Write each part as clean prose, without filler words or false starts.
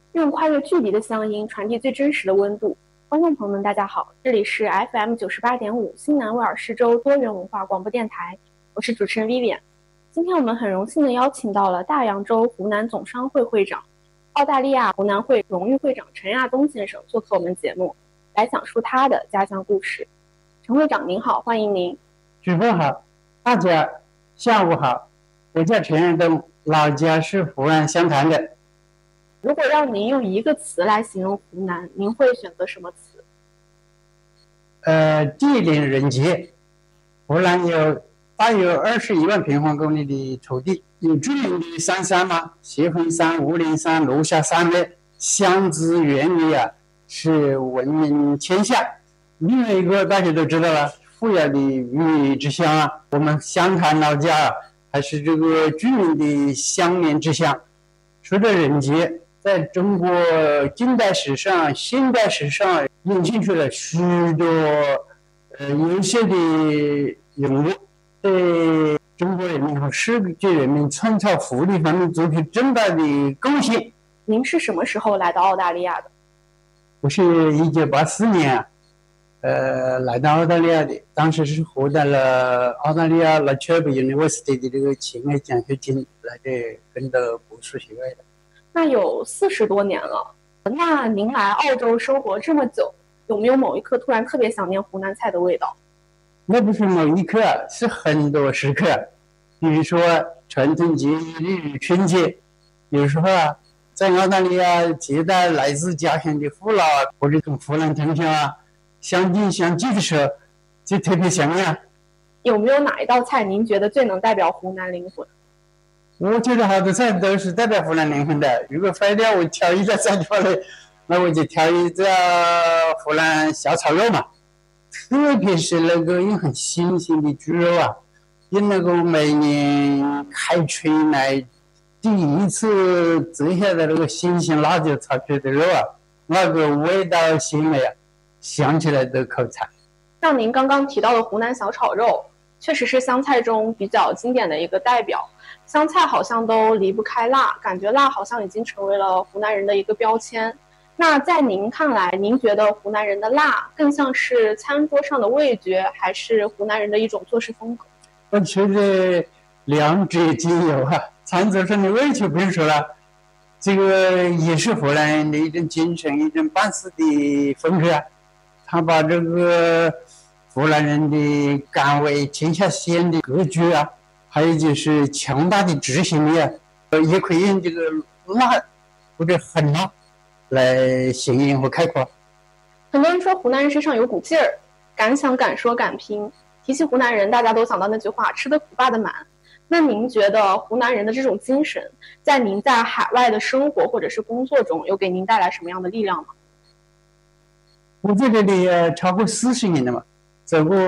用跨越距离的乡音传递最真实的温度。观众朋友们，大家好，这里是 FM98.5新南威尔士州多元文化广播电台，我是主持人 Vivian。今天我们很荣幸地邀请到了大洋洲湖南总商会会长、澳大利亚湖南会荣誉会长陈亚东先生做客我们节目，来讲述他的家乡故事。陈会长您好，欢迎您。 主播好，大家下午好，我叫陈亚东，老家是湖南湘潭的。 如果让您用一个词来形容湖南，您会选择什么词？ 地灵人杰。湖南大约21万平方公里的土地，有著名的三山嘛，协峰山、武陵山、芦霞山的乡资源于是闻名天下。另外一个大家都知道了，富有的鱼之乡我们湘潭老家还是这个著名的香棉之乡。说到人杰，在中国近代史上、现代史上引进出了许多优秀的人物，对中国人民和世界人民创造福利方面做出重大的贡献。 您是什么时候来到澳大利亚的？ 我是1984年来到澳大利亚的，当时是获得了澳大利亚 La Trobe University 的这个勤业奖学金，来这跟着博士学位的。 那有40多年了。那您来澳洲生活这么久，有没有某一刻突然特别想念湖南菜的味道？ 那不是某一刻，是很多时刻。比如说传统节日春节，有时候在澳大利亚接待来自家乡的父老或者跟湖南同乡相亲相聚的时候，就特别想念。 有没有哪一道菜您觉得最能代表湖南灵魂？ 我觉得好多菜都是代表湖南灵魂的。如果非要我挑一道菜的话呢，那我就挑一道湖南小炒肉嘛。特别是那个用很新鲜的猪肉用那个每年开春来第一次摘下的那个新鲜辣椒炒出来的肉那个味道鲜美想起来都口馋。 像您刚刚提到的湖南小炒肉，确实是湘菜中比较经典的一个代表。湘菜好像都离不开辣，感觉辣好像已经成为了湖南人的一个标签。那在您看来，您觉得湖南人的辣更像是餐桌上的味觉，还是湖南人的一种做事风格？ 我觉得两者皆有餐桌上的味觉不用说了，这个也是湖南人的一种精神，一种办事的风格他把这个湖南人的敢为天下先的格局还有就是强大的执行力也可以用这个辣或者很辣来形容和概括。 很多人说湖南人身上有股劲儿，敢想敢说敢拼。提起湖南人，大家都想到那句话，吃得苦霸的满。那您觉得湖南人的这种精神，在您在海外的生活或者是工作中，有给您带来什么样的力量吗？ 我在这里超过40年了嘛，走过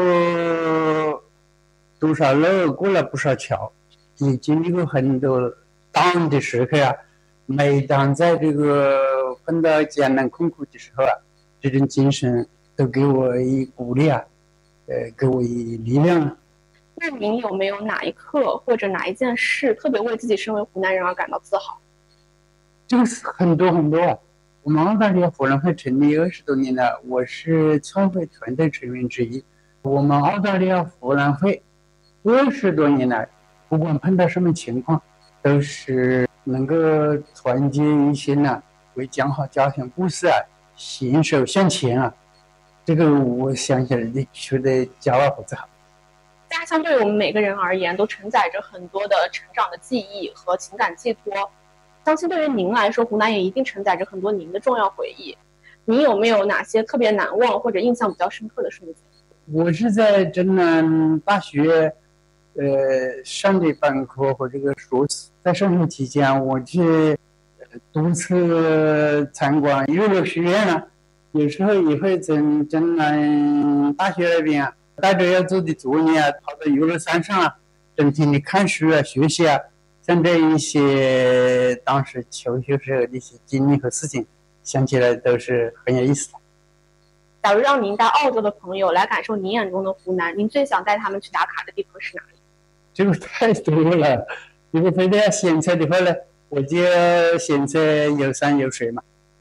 多少路，过了不少桥，也经历过很多大的时刻每当在这个碰到艰难困苦的时候这种精神都给我以鼓励给我以力量。 那您有没有哪一刻或者哪一件事特别为自己身为湖南人而感到自豪？ 这个是很多很多我们澳大利亚湖南会成立20多年了，我是创会团队成员之一。我们澳大利亚湖南会20多年来，不管碰到什么情况，都是能够团结一心为讲好家乡故事携手向前这个我想起来就觉得骄傲和自豪。 家乡对我们每个人而言，都承载着很多的成长的记忆和情感寄托。相信对于您来说，湖南也一定承载着很多您的重要回忆。您有没有哪些特别难忘或者印象比较深刻的瞬间？ 我是在真南大学上的本科和这个硕士，在上学期间我去多次参观娱乐学院有时候也会从真南大学那边带着要做的作业跑到娱乐山上整天的看书学习像这一些当时求学时候的一些经历和事情，想起来都是很有意思的。 假如让您带澳洲的朋友来感受您眼中的湖南，您最想带他们去打卡的地方是哪里？ 这个太多了，如果非得要选择的话呢，我就选择有山有水嘛。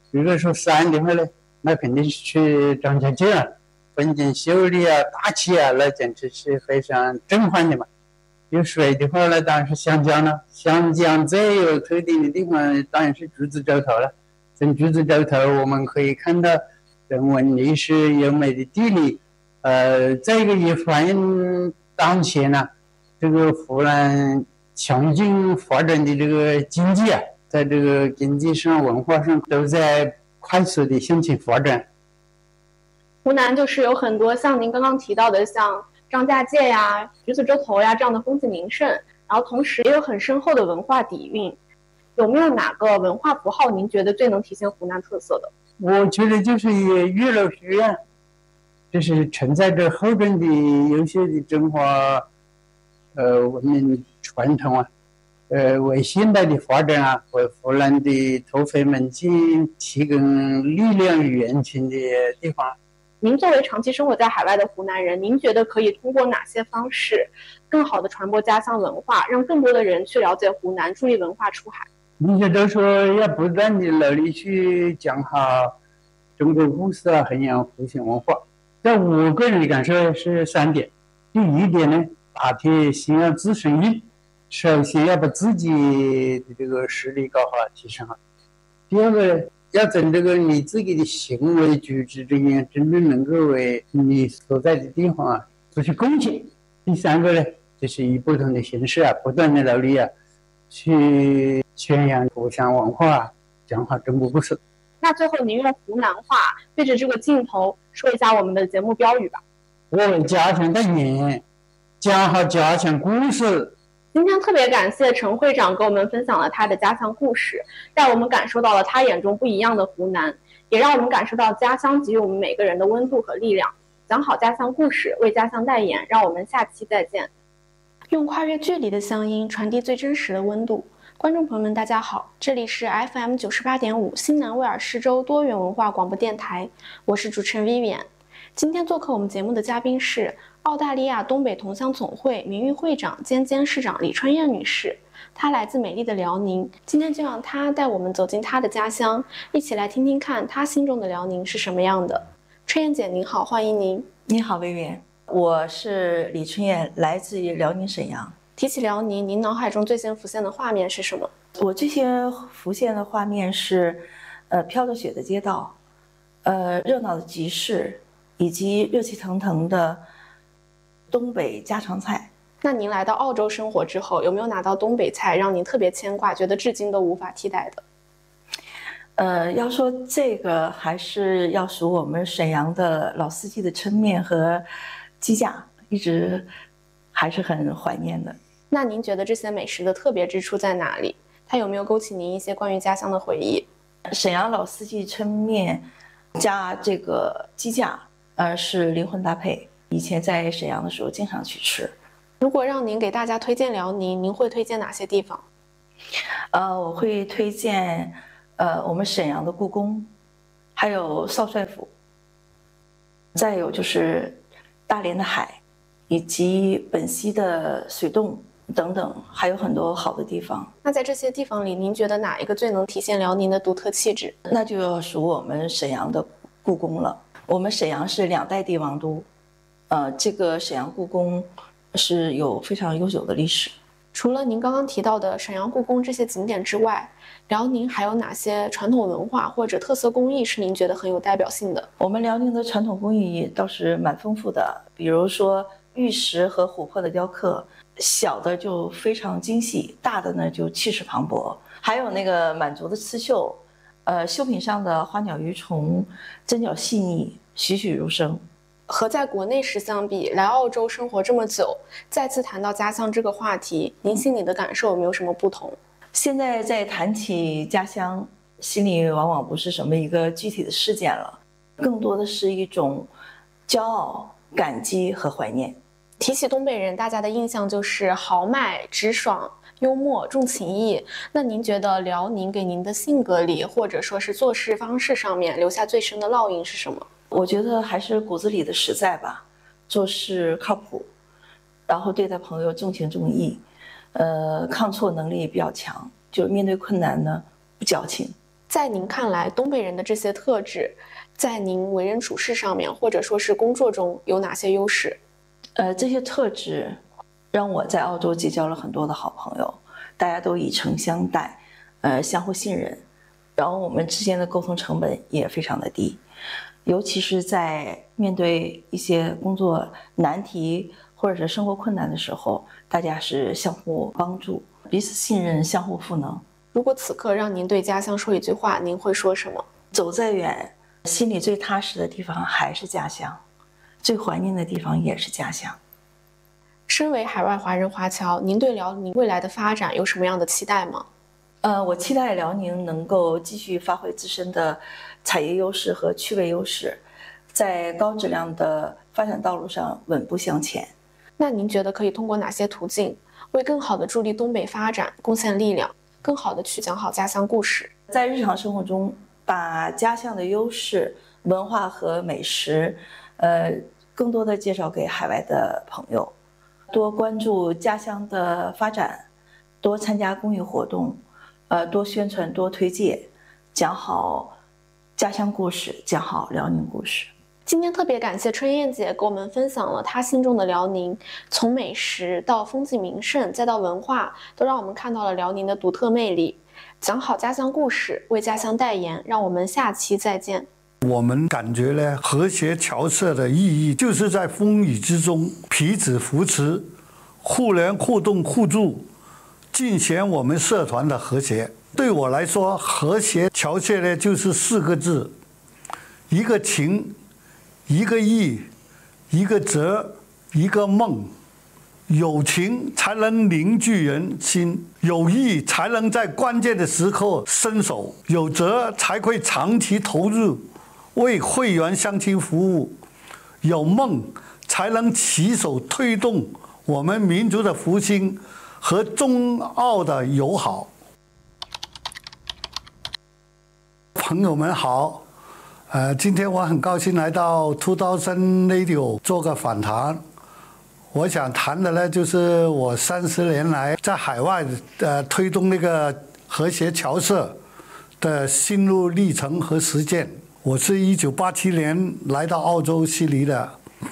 如果说山的话呢，那肯定是去张家界啊，风景秀丽啊，大气啊，那简直是非常震撼的嘛。有水的话呢，当然是湘江了。湘江最有特点的地方当然是橘子洲头了。从橘子洲头我们可以看到人文历史优美的地理，再一个也反映当前呢，这个湖南强劲发展的这个经济啊，在这个经济上、文化上都在快速的向前发展。 湖南就是有很多像您刚刚提到的，像张家界呀、橘子洲头呀这样的风景名胜，然后同时也有很深厚的文化底蕴。有没有哪个文化符号您觉得最能体现湖南特色的？ 我觉得就是岳麓书院，这是承载着厚重的优秀的中华文明传统啊，为现代的发展啊，为湖南的突飞猛进提供力量与人情的地方。 您作为长期生活在海外的湖南人，您觉得可以通过哪些方式更好的传播家乡文化，让更多的人去了解湖南，助力文化出海？ 人家都说要不断的努力去讲好中国故事啊，弘扬湖湘文化。在我个人的感受是3点。第一点呢，打铁先要自身硬，首先要把自己的这个实力搞好提升好。第二个呢，要从这个你自己的行为举止中间真正能够为你所在的地方啊做出贡献。第三个呢，就是以不同的形式啊，不断的努力啊，去宣扬湖湘文化，讲好中国故事。 那最后您用湖南话对着这个镜头说一下我们的节目标语吧。 我为家乡代言，讲好家乡故事。 今天特别感谢陈会长给我们分享了他的家乡故事，让我们感受到了他眼中不一样的湖南，也让我们感受到家乡给予我们每个人的温度和力量。讲好家乡故事，为家乡代言，让我们下期再见。用跨越距离的乡音传递最真实的温度。观众朋友们，大家好，这里是 FM 98.5新南威尔士州多元文化广播电台，我是主持人 Vivian。今天做客我们节目的嘉宾是澳大利亚东北同乡总会名誉会长兼监事长李春燕女士，她来自美丽的辽宁。今天就让她带我们走进她的家乡，一起来听听看她心中的辽宁是什么样的。春燕姐您好，欢迎您。 你好，薇薇，我是李春燕，来自于辽宁沈阳。 提起辽宁，您脑海中最先浮现的画面是什么？ 我最先浮现的画面是，飘着雪的街道，热闹的集市，以及热气腾腾的东北家常菜。 那您来到澳洲生活之后，有没有哪道东北菜让您特别牵挂，觉得至今都无法替代的？ 要说这个，还是要数我们沈阳的老四季的抻面和鸡架，一直还是很怀念的。 那您觉得这些美食的特别之处在哪里？它有没有勾起您一些关于家乡的回忆？ 沈阳老四季抻面加这个鸡架，是灵魂搭配。以前在沈阳的时候经常去吃。 如果让您给大家推荐辽宁，您会推荐哪些地方？ 我会推荐我们沈阳的故宫，还有少帅府，再有就是大连的海，以及本溪的水洞等等，还有很多好的地方。 那在这些地方里，您觉得哪一个最能体现辽宁的独特气质？ 那就要数我们沈阳的故宫了。我们沈阳是2代帝王都，这个沈阳故宫是有非常悠久的历史。 除了您刚刚提到的沈阳故宫这些景点之外，辽宁还有哪些传统文化或者特色工艺是您觉得很有代表性的？ 我们辽宁的传统工艺倒是蛮丰富的，比如说玉石和琥珀的雕刻，小的就非常精细，大的呢就气势磅礴。还有那个满族的刺绣，绣品上的花鸟鱼虫，针脚细腻，栩栩如生。 和在国内时相比，来澳洲生活这么久，再次谈到家乡这个话题，您心里的感受有没有什么不同？ 现在在谈起家乡，心里往往不是什么一个具体的事件了，更多的是一种骄傲、感激和怀念。 提起东北人，大家的印象就是豪迈、直爽、幽默、重情义。那您觉得辽宁给您的性格里，或者说是做事方式上面留下最深的烙印是什么？ 我觉得还是骨子里的实在吧，做事靠谱，然后对待朋友重情重义，抗挫能力比较强，就是面对困难呢不矫情。 在您看来，东北人的这些特质，在您为人处事上面，或者说是工作中有哪些优势？ 这些特质让我在澳洲结交了很多的好朋友，大家都以诚相待，相互信任，然后我们之间的沟通成本也非常的低，尤其是在面对一些工作难题或者是生活困难的时候，大家是相互帮助，彼此信任，相互赋能。 如果此刻让您对家乡说一句话，您会说什么？ 走再远，心里最踏实的地方还是家乡，最怀念的地方也是家乡。 身为海外华人华侨，您对辽宁未来的发展有什么样的期待吗？ 我期待辽宁能够继续发挥自身的产业优势和区位优势，在高质量的发展道路上稳步向前。 那您觉得可以通过哪些途径，为更好的助力东北发展贡献力量，更好的去讲好家乡故事？ 在日常生活中，把家乡的优势、文化和美食，更多的介绍给海外的朋友，多关注家乡的发展，多参加公益活动，多宣传，多推介，讲好家乡故事，讲好辽宁故事。 今天特别感谢春燕姐给我们分享了她心中的辽宁，从美食到风景名胜，再到文化，都让我们看到了辽宁的独特魅力。讲好家乡故事，为家乡代言，让我们下期再见。 我们感觉呢，和谐侨社的意义就是在风雨之中彼此扶持，互联互动互助，尽显我们社团的和谐。对我来说，和谐侨社呢就是4个字：一个情，一个义，一个责，一个梦。有情才能凝聚人心，有义才能在关键的时刻伸手，有责才会长期投入为会员乡亲服务，有梦才能携手推动我们民族的复兴和中澳的友好。朋友们好，今天我很高兴来到2000 Radio 做个访谈。我想谈的呢，就是我30年来在海外推动那个和谐侨社的心路历程和实践。我是1987年来到澳洲悉尼的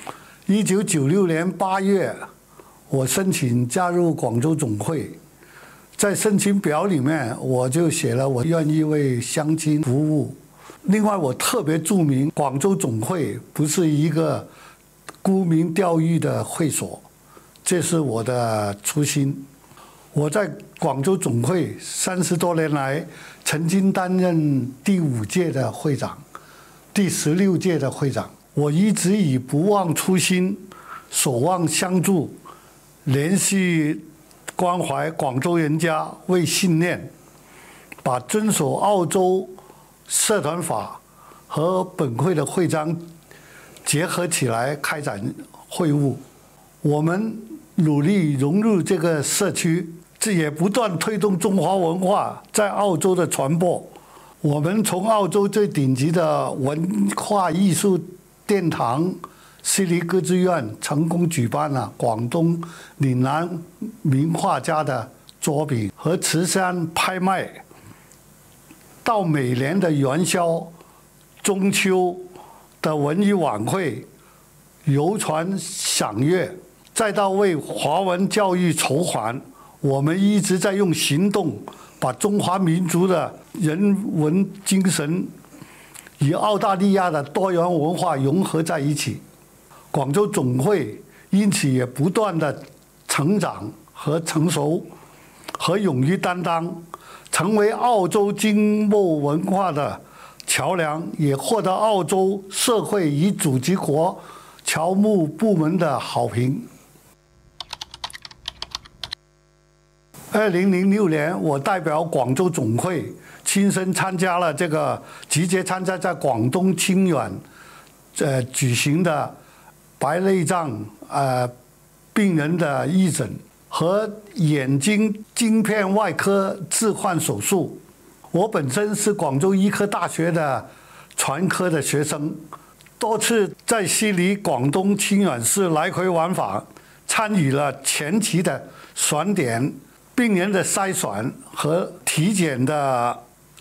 ，1996年8月，我申请加入广州总会，在申请表里面我就写了我愿意为乡亲服务。另外，我特别注明，广州总会不是一个沽名钓誉的会所，这是我的初心。我在广州总会30多年来，曾经担任第5届的会长，第16届的会长。我一直以不忘初心、守望相助、联系关怀广州人家为信念，把遵守澳洲社团法和本会的会章结合起来开展会务。我们努力融入这个社区，这也不断推动中华文化在澳洲的传播。我们从澳洲最顶级的文化艺术殿堂悉尼歌剧院成功举办了广东岭南名画家的作品和慈善拍卖，到每年的元宵、中秋的文艺晚会、游船赏月，再到为华文教育筹款，我们一直在用行动把中华民族的人文精神与澳大利亚的多元文化融合在一起。广州总会因此也不断的成长和成熟，和勇于担当，成为澳洲经贸文化的桥梁，也获得澳洲社会与组织国侨务部门的好评。2006年，我代表广州总会亲身参加了这个直接参加在广东清远举行的白内障病人的义诊和眼睛晶片外科置换手术。我本身是广州医科大学的传科的学生，多次在悉尼、广东清远市来回往返，参与了前期的选点、病人的筛选和体检的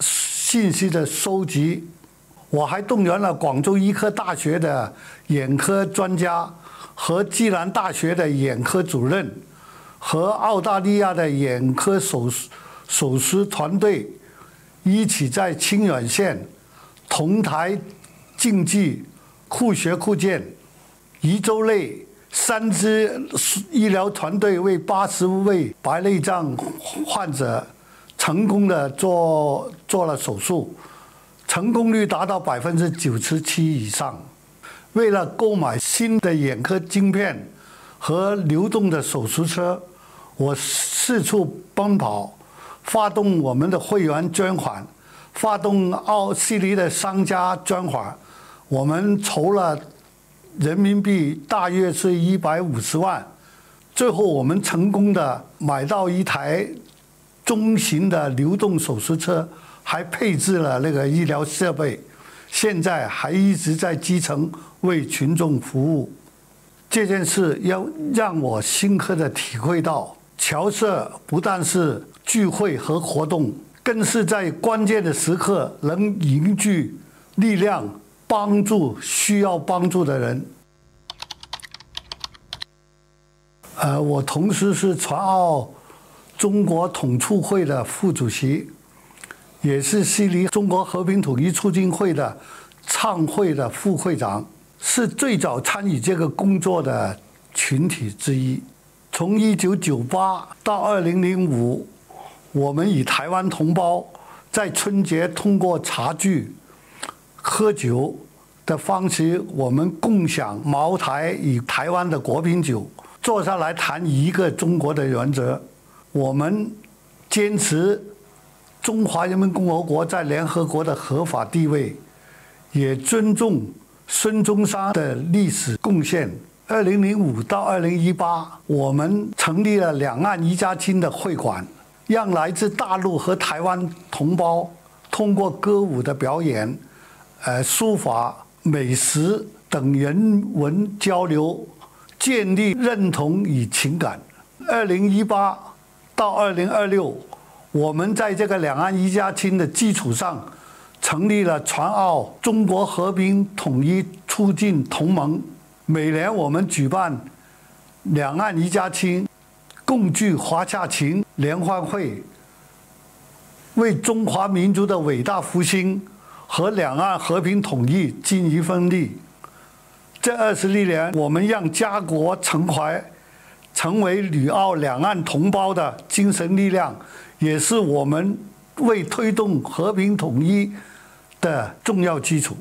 信息的收集。我还动员了广州医科大学的眼科专家和暨南大学的眼科主任和澳大利亚的眼科手术团队一起在清远县同台竞技库学库建，一周内3支医疗团队为80位白内障患者成功的做了手术，成功率达到97%以上。为了购买新的眼科晶片和流动的手术车，我四处奔跑，发动我们的会员捐款，发动奥地利的商家捐款，我们筹了人民币大约是150万。最后我们成功的买到一台中型的流动手术车，还配置了那个医疗设备，现在还一直在基层为群众服务。这件事要让我深刻的体会到，侨社不但是聚会和活动，更是在关键的时刻能凝聚力量，帮助需要帮助的人。我同时是传澳中国统促会的副主席，也是悉尼中国和平统一促进会的倡会的副会长，是最早参与这个工作的群体之一。从1998到2005，我们与台湾同胞在春节通过茶具、喝酒的方式，我们共享茅台与台湾的国宾酒，坐下来谈一个中国的原则。我们坚持中华人民共和国在联合国的合法地位，也尊重孙中山的历史贡献。2005到2018，我们成立了两岸一家亲的会馆，让来自大陆和台湾同胞通过歌舞的表演、书法、美食等人文交流，建立认同与情感。2018到2026，我们在这个两岸一家亲的基础上，成立了传澳中国和平统一促进同盟。每年我们举办两岸一家亲共聚华夏情联欢会，为中华民族的伟大复兴和两岸和平统一尽一份力。这26年，我们让家国情怀成为旅澳两岸同胞的精神力量，也是我们为推动和平统一的重要基础。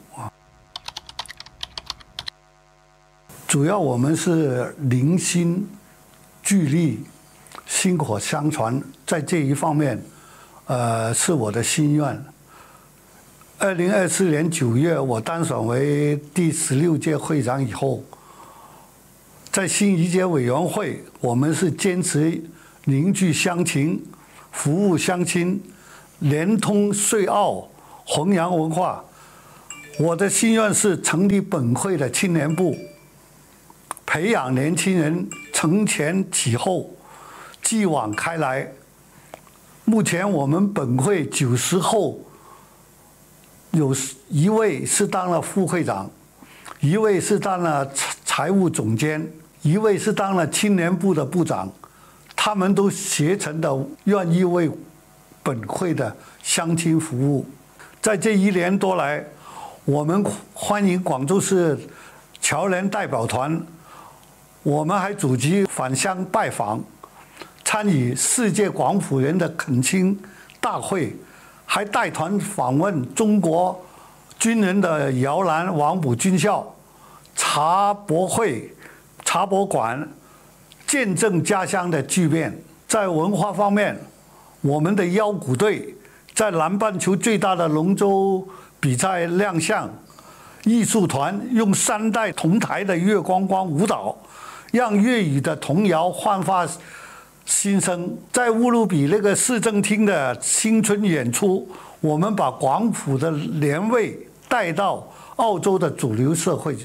主要我们是凝心聚力，薪火相传，在这一方面，是我的心愿。2024年9月，我当选为第16届会长以后，在新一届委员会，我们是坚持凝聚乡情、服务乡亲、联通穗澳、弘扬文化。我的心愿是成立本会的青年部，培养年轻人承前启后，继往开来。目前我们本会90后，有1位是当了副会长，1位是当了财务总监，1位是当了青年部的部长，他们都竭诚的愿意为本会的乡亲服务。在这1年多来，我们欢迎广州市侨联代表团，我们还组织返乡拜访，参与世界广府人的恳亲大会，还带团访问中国军人的摇篮王府军校、茶博会、茶博馆，见证家乡的巨变。在文化方面，我们的腰鼓队在南半球最大的龙舟比赛亮相，艺术团用3代同台的月光光舞蹈，让粤语的童谣焕发新生。在乌鲁比那个市政厅的新春演出，我们把广府的年味带到澳洲的主流社会。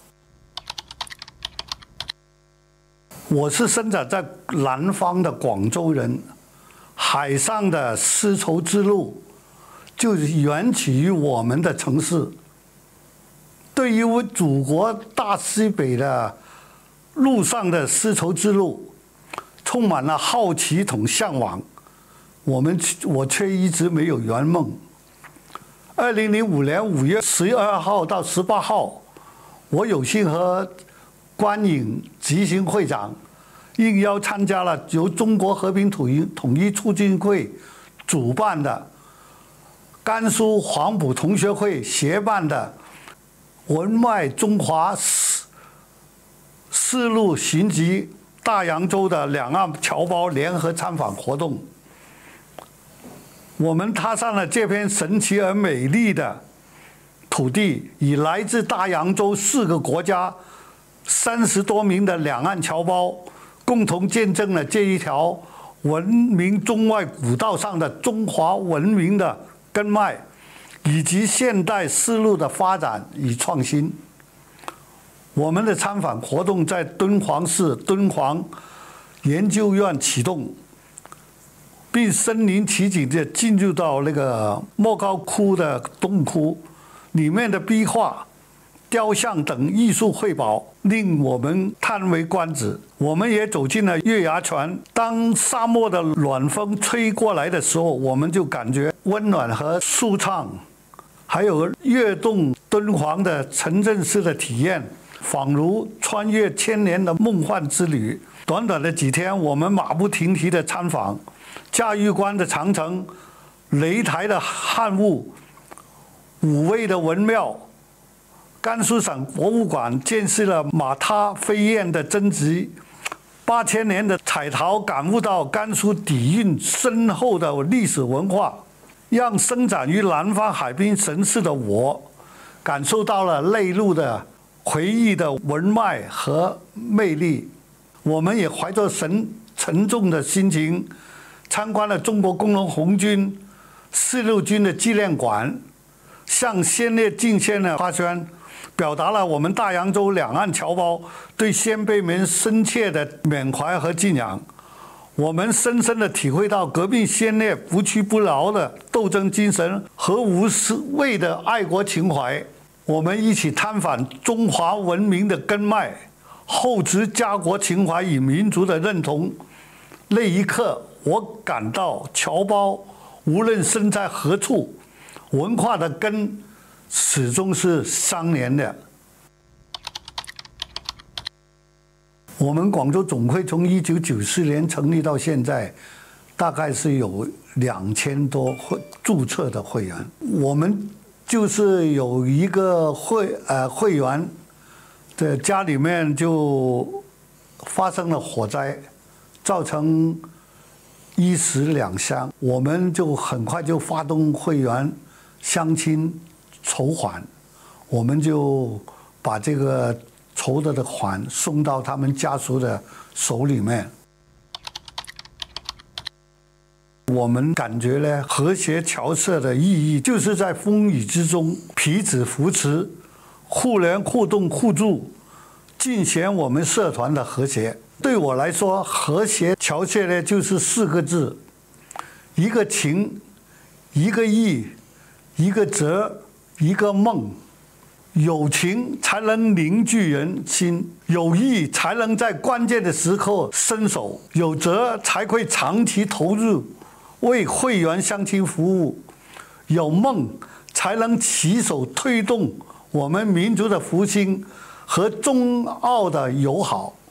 我是生长在南方的广州人，海上的丝绸之路就是缘起于我们的城市。对于祖国大西北的路上的丝绸之路，充满了好奇同向往。我却一直没有圆梦。2005年5月12号到18号，我有幸和关颖执行会长应邀参加了由中国和平统一促进会主办的甘肃黄埔同学会协办的文脉中华丝路行及大洋洲的两岸侨胞联合参访活动。我们踏上了这片神奇而美丽的土地，以来自大洋洲4个国家30多名的两岸侨胞，共同见证了这一条文明中外古道上的中华文明的根脉，以及现代丝路的发展与创新。我们的参访活动在敦煌市敦煌研究院启动，并身临其境地进入到那个莫高窟的洞窟，里面的壁画、雕像等艺术瑰宝令我们叹为观止。我们也走进了月牙泉，当沙漠的暖风吹过来的时候，我们就感觉温暖和舒畅，还有跃动敦煌的城镇式的体验，仿如穿越千年的梦幻之旅。短短的几天，我们马不停蹄的参访嘉峪关的长城、擂台的汉物、武威的文庙。甘肃省博物馆见识了马踏飞燕的真迹，8000年的彩陶感悟到甘肃底蕴深厚的历史文化，让生长于南方海滨城市的我感受到了内陆的回忆的文脉和魅力。我们也怀着沉重的心情参观了中国工农红军四路军的纪念馆，向先烈敬献了花圈，表达了我们大洋洲两岸侨胞对先辈们深切的缅怀和敬仰。我们深深地体会到革命先烈不屈不挠的斗争精神和无畏的爱国情怀。我们一起探访中华文明的根脉，厚植家国情怀与民族的认同。那一刻，我感到侨胞无论身在何处，文化的根始终是相连的。我们广州总会从1994年成立到现在，大概是有2000多注册的会员。我们就是有一个会员的家里面就发生了火灾，造成1死2伤，我们就很快就发动会员相亲筹款，我们就把这个筹的款送到他们家属的手里面。我们感觉呢，和谐侨社的意义就是在风雨之中彼此扶持，互联互动互助，尽显我们社团的和谐。对我来说，和谐侨社呢就是4个字：一个情，一个义，一个责，一个梦。有情才能凝聚人心，有义才能在关键的时刻伸手，有责才会长期投入为会员乡亲服务，有梦才能携手推动我们民族的复兴和中澳的友好。